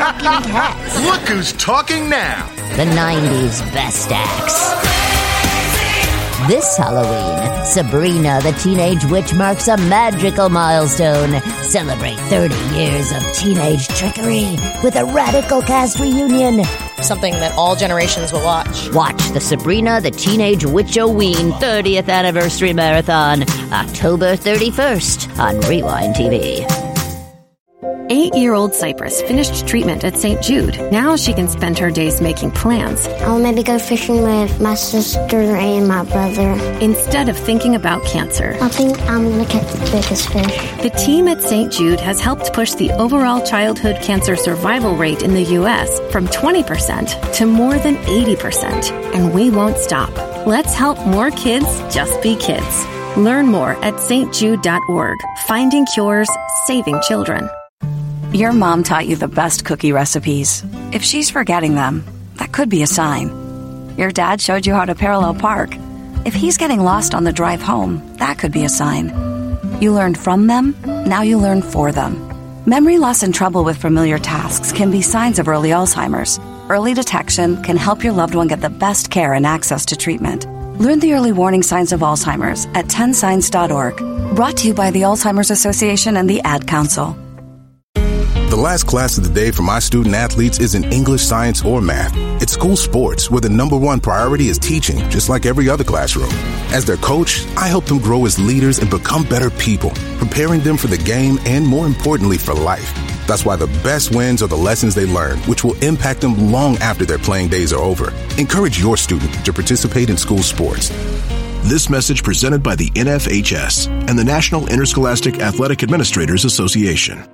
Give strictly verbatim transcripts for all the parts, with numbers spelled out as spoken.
talking heads. Look who's talking now. The nineties best acts. This Halloween, Sabrina the Teenage Witch marks a magical milestone. Celebrate thirty years of teenage trickery with a radical cast reunion. Something that all generations will watch. Watch the Sabrina the Teenage Witch-O-Ween thirtieth Anniversary Marathon, October thirty-first on Rewind T V. Eight-year-old Cypress finished treatment at Saint Jude. Now she can spend her days making plans. I'll maybe go fishing with my sister and my brother. Instead of thinking about cancer. I think I'm going to catch the biggest fish. The team at Saint Jude has helped push the overall childhood cancer survival rate in the U S from twenty percent to more than eighty percent. And we won't stop. Let's help more kids just be kids. Learn more at S T jude dot org. Finding cures, saving children. Your mom taught you the best cookie recipes. If she's forgetting them, that could be a sign. Your dad showed you how to parallel park. If he's getting lost on the drive home, that could be a sign. You learned from them, now you learn for them. Memory loss and trouble with familiar tasks can be signs of early Alzheimer's. Early detection can help your loved one get the best care and access to treatment. Learn the early warning signs of Alzheimer's at ten signs dot org. Brought to you by the Alzheimer's Association and the Ad Council. The last class of the day for my student athletes isn't English, science, or math. It's school sports, where the number one priority is teaching, just like every other classroom. As their coach, I help them grow as leaders and become better people, preparing them for the game and, more importantly, for life. That's why the best wins are the lessons they learn, which will impact them long after their playing days are over. Encourage your student to participate in school sports. This message presented by the N F H S and the National Interscholastic Athletic Administrators Association.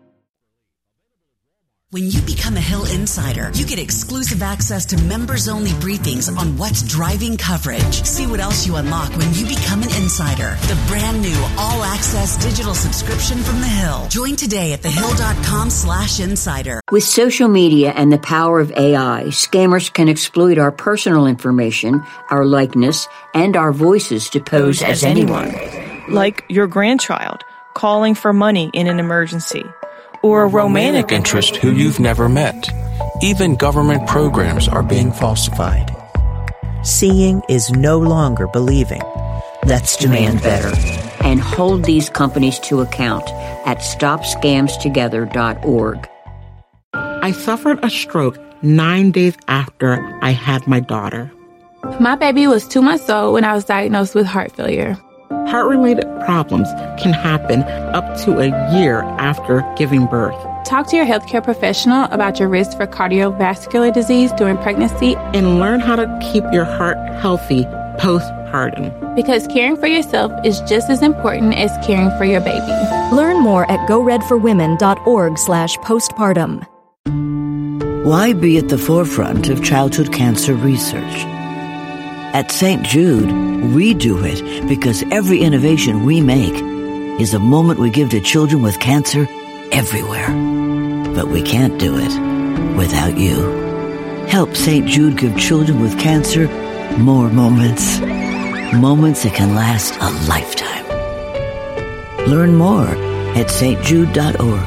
When you become a Hill Insider, you get exclusive access to members-only briefings on what's driving coverage. See what else you unlock when you become an insider. The brand new all-access digital subscription from The Hill. Join today at thehill.com slash insider. With social media and the power of A I, scammers can exploit our personal information, our likeness, and our voices to pose as anyone. Like your grandchild calling for money in an emergency. Or a romantic interest who you've never met. Even government programs are being falsified. Seeing is no longer believing. Let's demand better. And hold these companies to account at stop scams together dot org. I suffered a stroke nine days after I had my daughter. My baby was two months old when I was diagnosed with heart failure. Heart-related problems can happen up to a year after giving birth. Talk to your healthcare professional about your risk for cardiovascular disease during pregnancy. And learn how to keep your heart healthy postpartum. Because caring for yourself is just as important as caring for your baby. Learn more at go red for women dot org slash postpartum. Why be at the forefront of childhood cancer research? At Saint Jude, we do it because every innovation we make is a moment we give to children with cancer everywhere. But we can't do it without you. Help Saint Jude give children with cancer more moments. Moments that can last a lifetime. Learn more at S T jude dot org.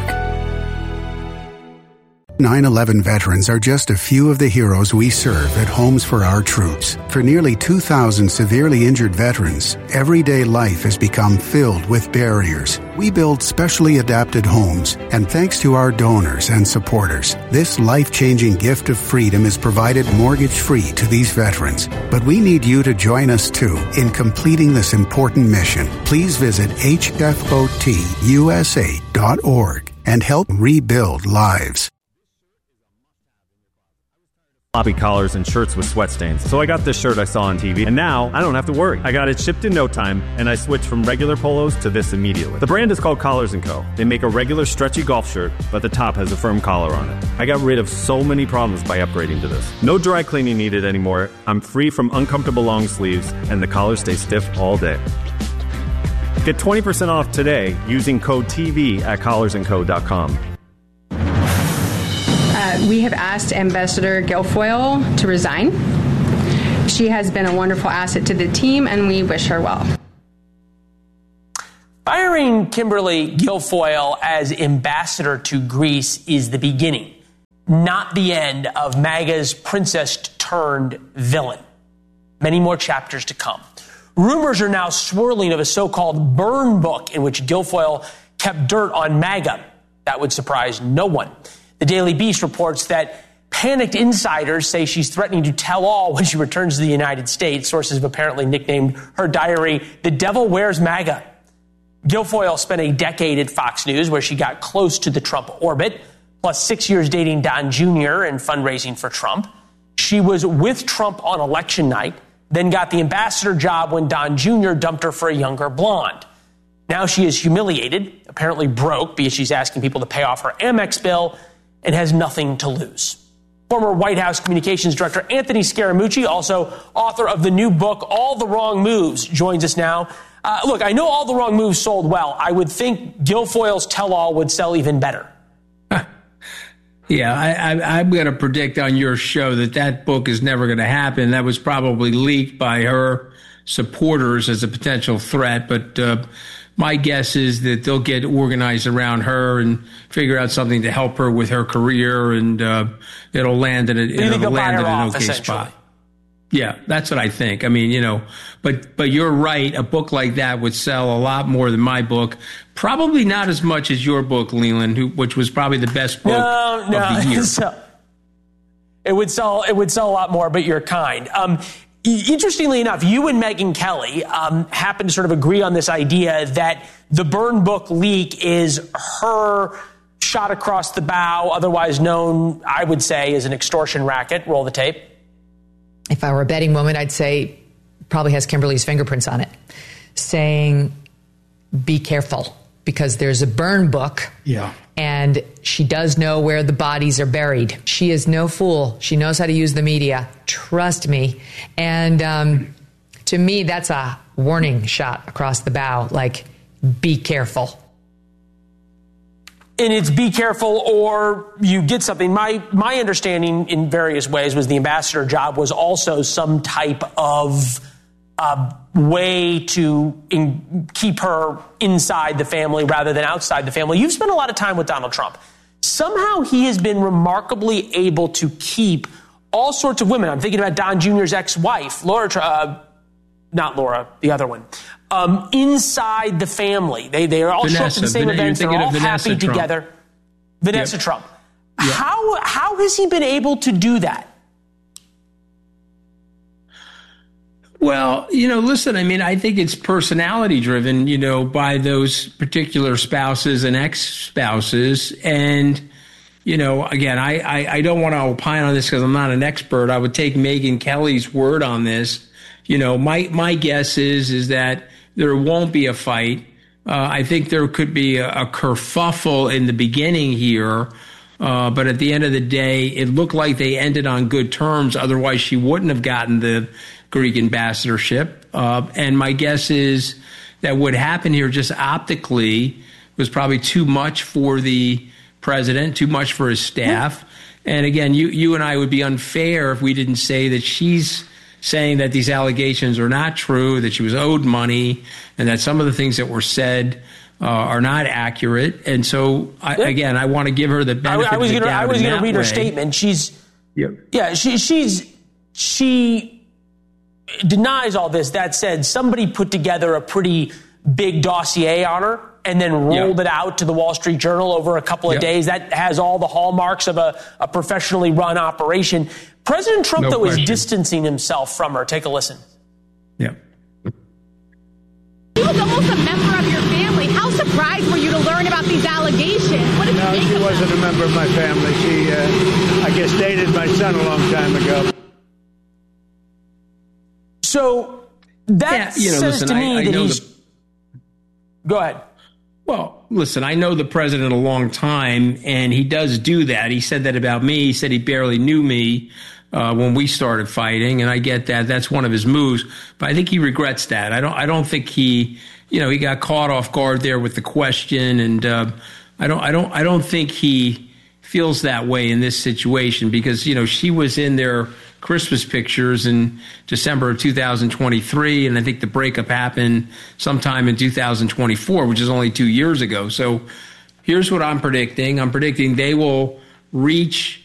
nine eleven veterans are just a few of the heroes we serve at Homes for Our Troops. For nearly two thousand severely injured veterans, everyday life has become filled with barriers. We build specially adapted homes, and thanks to our donors and supporters, this life-changing gift of freedom is provided mortgage-free to these veterans. But we need you to join us, too, in completing this important mission. Please visit H F O T U S A dot org and help rebuild lives. Floppy collars and shirts with sweat stains. So I got this shirt I saw on T V, and now I don't have to worry. I got it shipped in no time, and I switched from regular polos to this immediately. The brand is called Collars and Co. They make a regular stretchy golf shirt, but the top has a firm collar on it. I got rid of so many problems by upgrading to this. No dry cleaning needed anymore. I'm free from uncomfortable long sleeves, and the collars stay stiff all day. Get twenty percent off today using code T V at collars and co dot com. Uh, we have asked Ambassador Guilfoyle to resign. She has been a wonderful asset to the team, and we wish her well. Firing Kimberly Guilfoyle as ambassador to Greece is the beginning not the end of MAGA's princess turned villain. Many more chapters to come. Rumors are now swirling of a so-called burn book in which Guilfoyle kept dirt on MAGA. That would surprise no one. The Daily Beast reports that panicked insiders say she's threatening to tell all when she returns to the United States. Sources have apparently nicknamed her diary, "The Devil Wears MAGA." Guilfoyle spent a decade at Fox News, where she got close to the Trump orbit, plus six years dating Don Junior and fundraising for Trump. She was with Trump on election night, then got the ambassador job when Don Junior dumped her for a younger blonde. Now she is humiliated, apparently broke, because she's asking people to pay off her Amex bill, and has nothing to lose. Former White House Communications Director Anthony Scaramucci, also author of the new book, All the Wrong Moves, joins us now. Uh, look, I know All the Wrong Moves sold well. I would think Guilfoyle's tell-all would sell even better. Yeah, I, I, I'm going to predict on your show that that book is never going to happen. That was probably leaked by her supporters as a potential threat. But uh, my guess is that they'll get organized around her and figure out something to help her with her career, and uh, it'll land in a, it'll land in an okay spot. Yeah, that's what I think. I mean, you know, but but you're right. A book like that would sell a lot more than my book. Probably not as much as your book, Leland, who, which was probably the best book no, of no. the year. So, it would sell. It would sell a lot more, but you're kind. Um, interestingly enough, you and Megyn Kelly um, happen to sort of agree on this idea that the burn book leak is her shot across the bow, otherwise known, I would say, as an extortion racket. Roll the tape. If I were a betting woman, I'd say probably has Kimberly's fingerprints on it, saying, be careful, because there's a burn book. Yeah. And she does know where the bodies are buried. She is no fool. She knows how to use the media. Trust me. And um, to me, that's a warning shot across the bow, like, be careful. And it's be careful or you get something. My my understanding in various ways was the ambassador job was also some type of uh, way to in, keep her inside the family rather than outside the family. You've spent a lot of time with Donald Trump. Somehow he has been remarkably able to keep all sorts of women. I'm thinking about Don Junior's ex-wife, Laura, uh, not Laura, the other one. Um, inside the family. They they are all show up to the same Vanessa, events. They're all happy Trump. together. Vanessa yep. Trump. Yep. How how has he been able to do that? Well, you know, listen, I mean, I think it's personality driven, you know, by those particular spouses and ex-spouses. And, you know, again, I, I, I don't want to opine on this because I'm not an expert. I would take Megyn Kelly's word on this. You know, my my guess is is that there won't be a fight. Uh, I think there could be a, a kerfuffle in the beginning here, uh, but at the end of the day, it looked like they ended on good terms. Otherwise, she wouldn't have gotten the Greek ambassadorship. Uh, and my guess is that what happened here just optically was probably too much for the president, too much for his staff. And again, you you and I would be unfair if we didn't say that she's saying that these allegations are not true, that she was owed money, and that some of the things that were said uh, are not accurate. And so, I, again, I want to give her the benefit I, I was of the gonna, doubt. I was going to read way. her statement. She's, yep. yeah, she, she's, she denies all this. That said, somebody put together a pretty big dossier on her and then rolled yep. it out to the Wall Street Journal over a couple of yep. days. That has all the hallmarks of a, a professionally run operation. President Trump, no though, question. is distancing himself from her. Take a listen. Yeah. She was almost a member of your family. How surprised were you to learn about these allegations? What did no, you make she of wasn't them? a member of my family. She, uh, I guess, dated my son a long time ago. So that yeah, you know, says listen, to me I, I that know he's... The... Go ahead. Well, listen, I know the president a long time, and he does do that. He said that about me. He said he barely knew me uh, when we started fighting, and I get that. That's one of his moves. But I think he regrets that. I don't. I don't think he, you know, he got caught off guard there with the question, and uh, I don't. I don't. I don't think he feels that way in this situation because you know she was in their Christmas pictures in December of two thousand twenty-three, and I think the breakup happened sometime in two thousand twenty-four, which is only two years ago. So here's what I'm predicting. I'm predicting they will reach